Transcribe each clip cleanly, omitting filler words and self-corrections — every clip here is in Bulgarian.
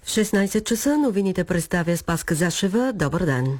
В 16 часа новините представя Спаска Зашева. Добър ден!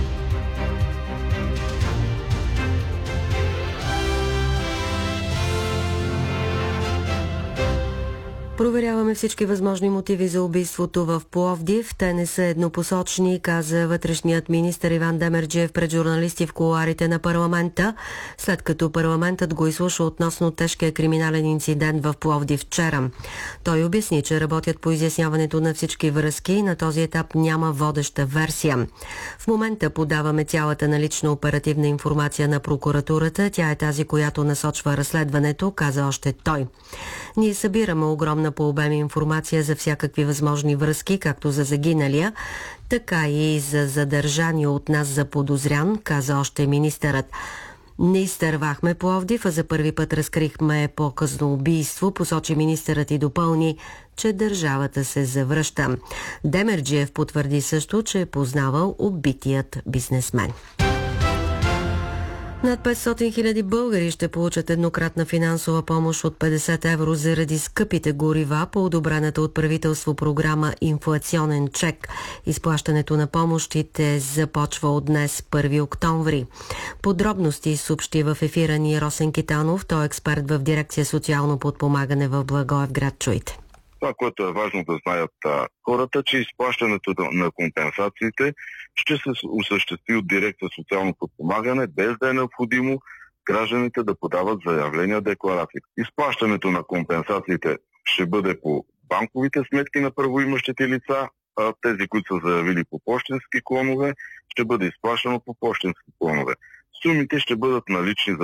Проверяваме всички възможни мотиви за убийството в Пловдив. Те не са еднопосочни, каза вътрешният министър Иван Демерджиев пред журналисти в кулоарите на парламента, след като парламентът го изслуша относно тежкия криминален инцидент в Пловдив вчера. Той обясни, че работят по изясняването на всички връзки и на този етап няма водеща версия. В момента подаваме цялата налична оперативна информация на прокуратурата. Тя е тази, която насочва разследването, каза още той. Ние събираме огромна по обем информация за всякакви възможни връзки, както за загиналия, така и за задържания от нас заподозрян, каза още министърът. Не изтървахме Пловдив, а за първи път разкрихме по-късно убийство, посочи министърът и допълни, че държавата се завръща. Демерджиев потвърди също, че е познавал убитият бизнесмен. Над 500 000 българи ще получат еднократна финансова помощ от 50 евро заради скъпите горива по одобрената от правителство програма Инфлационен чек. Изплащането на помощите започва от днес, 1 октомври. Подробности съобщи в ефира ни Росен Китанов, той е експерт в дирекция социално подпомагане в Благоевград. Чуйте. Това, което е важно да знаят хората, че изплащането на компенсациите ще се осъществи от дирекция социално подпомагане, без да е необходимо гражданите да подават заявления, декларации. Изплащането на компенсациите ще бъде по банковите сметки на правоимащите лица, а тези, които са заявили по пощенски клонове, ще бъде изплащано по пощенски клонове. Сумите ще бъдат налични за